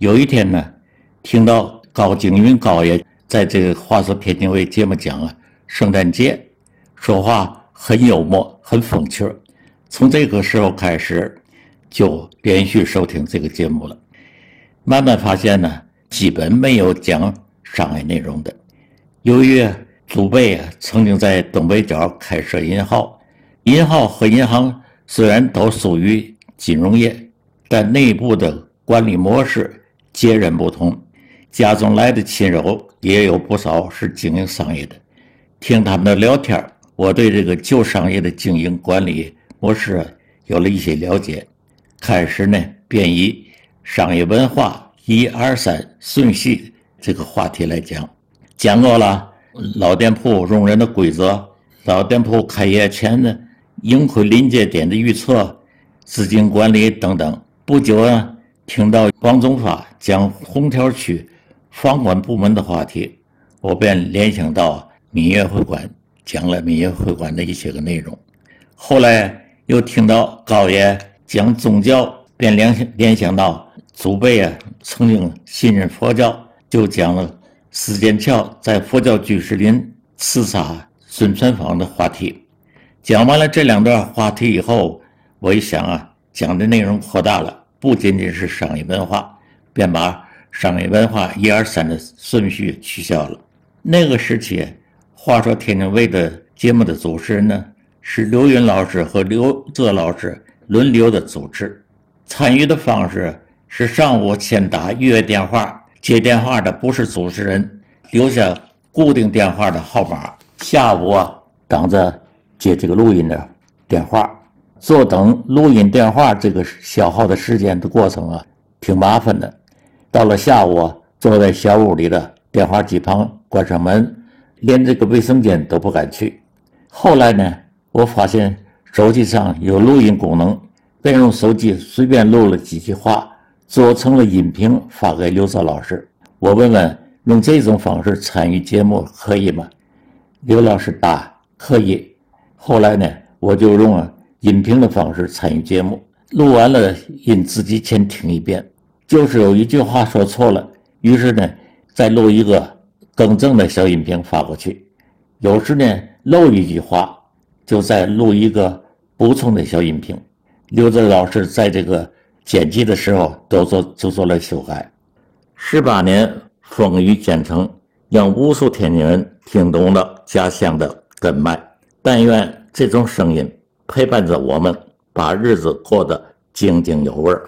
有一天呢，听到高景云高爷在这个话说天津卫节目讲圣诞节，说话很幽默，很风趣。从这个时候开始，就连续收听这个节目了。慢慢发现呢，基本没有讲商业内容的。由于祖辈曾经在东北角开设银行，银行和银行虽然都属于金融业，但内部的管理模式截然不同。家中来的亲友也有不少是经营商业的，听他们的聊天，我对这个旧商业的经营管理模式有了一些了解。开始呢，便以商业文化1、2、3顺序这个话题来讲，讲过了老店铺容忍的规则，老店铺开业前的盈亏临界点的预测，资金管理等等。不久呢，听到王总发讲虹桥区房管部门的话题，我便联想到闽粤会馆，讲了闽粤会馆的一些个内容。后来又听到高爷讲宗教，便联想到祖辈曾经信任佛教，就讲了司剑桥在佛教居士林刺杀孙传芳的话题。讲完了这两段话题以后，我一想讲的内容扩大了，不仅仅是商业文化，便把商业文化1、2、3的顺序取消了。那个时期，话说天津卫的节目的主持人呢，是刘云老师和刘泽老师轮流的主持。参与的方式是上午先打预约电话，接电话的不是主持人，留下固定电话的号码，下午等着接这个录音的电话。坐等录音电话这个消耗的时间的过程挺麻烦的。到了下午坐在小屋里的电话机旁，关上门，连这个卫生间都不敢去。后来呢，我发现手机上有录音功能，便用手机随便录了几句话，做成了音频发给刘泽老师。我问问用这种方式参与节目可以吗？刘老师答可以。后来呢，我就用音频的方式参与节目，录完了音自己先听一遍，就是有一句话说错了，于是呢再录一个更正的小音频发过去。有时呢漏一句话，就再录一个补充的小音频。刘泽老师在这个剪辑的时候就做了修改。18年风雨兼程，让无数天津人听懂了家乡的根脉。但愿这种声音陪伴着我们，把日子过得津津有味儿。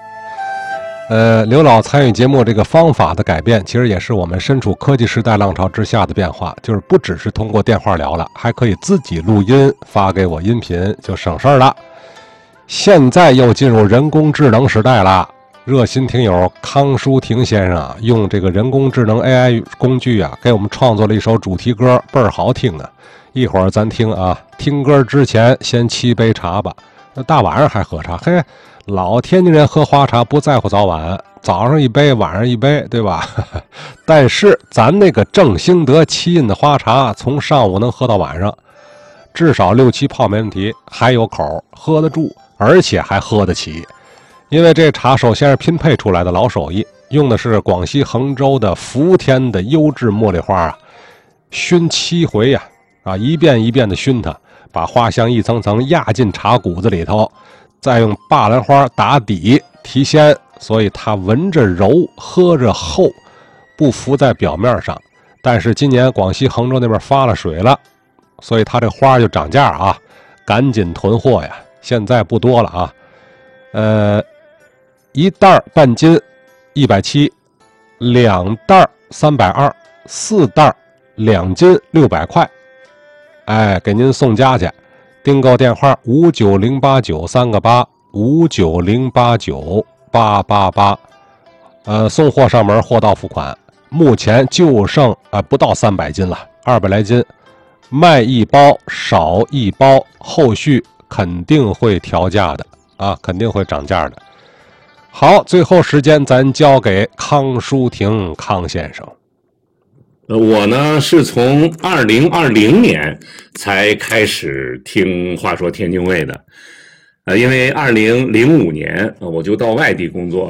刘老参与节目这个方法的改变，其实也是我们身处科技时代浪潮之下的变化，就是不只是通过电话聊了，还可以自己录音发给我音频，就省事儿了。现在又进入人工智能时代了，热心听友康舒婷先生用这个人工智能 AI 工具给我们创作了一首主题歌，倍儿好听啊！一会儿咱听听歌之前先沏杯茶吧。那大晚上还喝茶，嘿，老天津人喝花茶不在乎早晚，早上一杯晚上一杯，对吧？但是咱那个正兴德沏印的花茶从上午能喝到晚上，至少6、7泡没问题，还有口，喝得住，而且还喝得起。因为这茶首先是拼配出来的老手艺，用的是广西衡州的福田的优质茉莉花熏7回一遍一遍的熏它，把花香一层层压进茶谷子里头，再用巴兰花打底提鲜，所以它闻着柔，喝着厚，不浮在表面上。但是今年广西衡州那边发了水了，所以它这花就涨价赶紧囤货呀！现在不多了1袋半斤170，2袋320，4袋2斤600块。给您送家去。订购电话5908938，590898888。送货上门，货到付款。目前就剩不到300斤了，200来斤，卖一包少一包，后续肯定会调价的肯定会涨价的。好，最后时间咱交给康舒婷康先生。 我呢是从2020年才开始听话说天津卫的，因为2005年我就到外地工作了，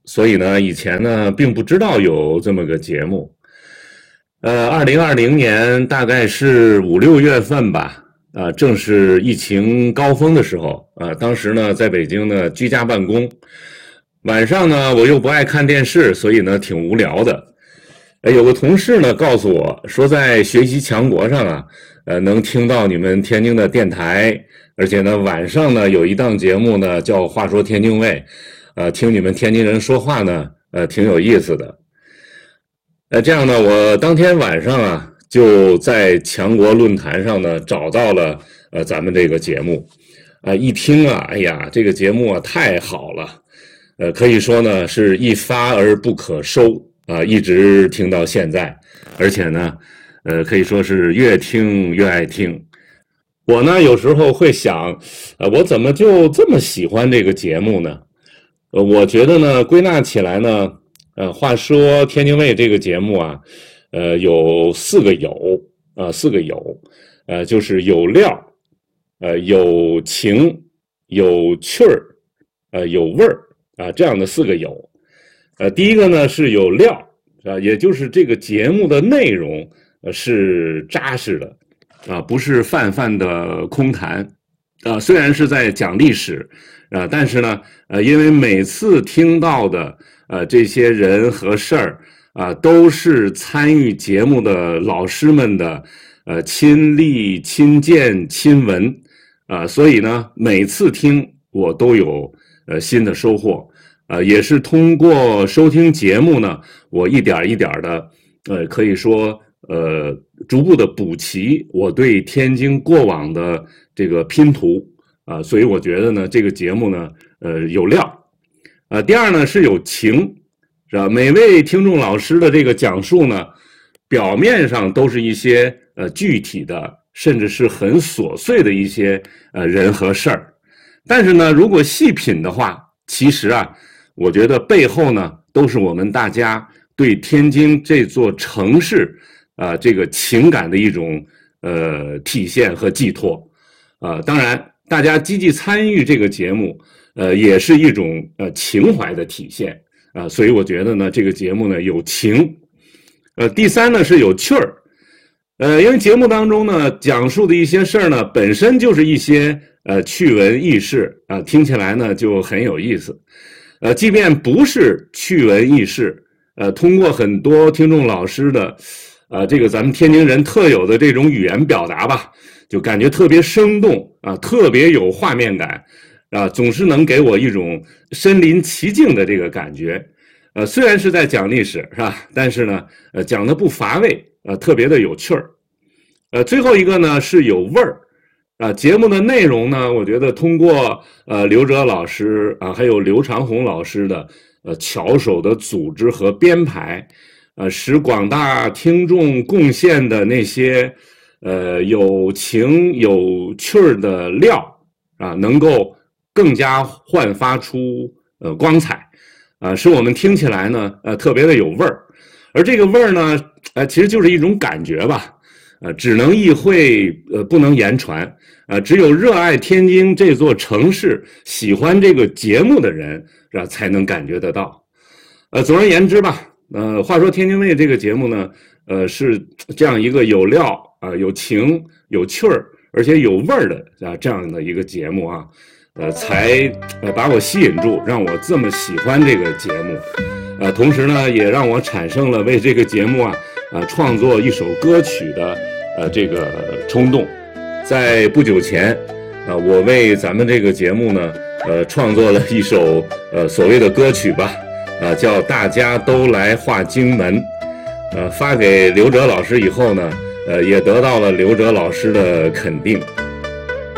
所以呢，以前呢并不知道有这么个节目。2020年大概是5、6月份吧，正是疫情高峰的时候，当时呢在北京呢居家办公，晚上呢我又不爱看电视，所以呢挺无聊的。有个同事呢告诉我说，在学习强国上啊，能听到你们天津的电台，而且呢晚上呢有一档节目呢叫《话说天津卫》，听你们天津人说话呢，挺有意思的。这样呢，我当天晚上啊就在强国论坛上呢找到了咱们这个节目，一听啊，哎呀，这个节目啊太好了，可以说呢是一发而不可收啊，一直听到现在，而且呢，可以说是越听越爱听。我呢有时候会想，我怎么就这么喜欢这个节目呢？我觉得呢，归纳起来呢。话说天津卫这个节目啊，有4个有，4个有，就是有料，有情，有趣儿，有味儿啊，这样的4个有。第一个呢是有料也就是这个节目的内容是扎实的不是泛泛的空谈虽然是在讲历史但是呢因为每次听到的这些人和事儿都是参与节目的老师们的亲历、亲见、亲闻所以呢每次听我都有新的收获也是通过收听节目呢，我一点一点的可以说逐步的补齐我对天津过往的这个拼图所以我觉得呢这个节目呢有料第二呢是有情，是吧？每位听众老师的这个讲述呢，表面上都是一些具体的，甚至是很琐碎的一些人和事儿，但是呢，如果细品的话，其实我觉得背后呢都是我们大家对天津这座城市这个情感的一种体现和寄托当然，大家积极参与这个节目。也是一种情怀的体现所以我觉得呢这个节目呢有情第三呢是有趣儿因为节目当中呢讲述的一些事儿呢本身就是一些趣闻轶事听起来呢就很有意思即便不是趣闻轶事通过很多听众老师的这个咱们天津人特有的这种语言表达吧就感觉特别生动特别有画面感总是能给我一种身临其境的这个感觉虽然是在讲历史是吧但是呢讲的不乏味特别的有趣儿最后一个呢是有味儿节目的内容呢我觉得通过刘哲老师还有刘长红老师的巧手的组织和编排使广大听众贡献的那些有情有趣儿的料能够更加焕发出光彩使我们听起来呢特别的有味儿而这个味儿呢其实就是一种感觉吧只能意会不能言传只有热爱天津这座城市喜欢这个节目的人才能感觉得到总而言之吧话说天津卫这个节目呢是这样一个有料有情有趣儿而且有味儿的这样的一个节目才把我吸引住让我这么喜欢这个节目同时呢也让我产生了为这个节目创作一首歌曲的这个冲动在不久前我为咱们这个节目呢创作了一首所谓的歌曲吧叫大家都来画经门发给刘哲老师以后呢也得到了刘哲老师的肯定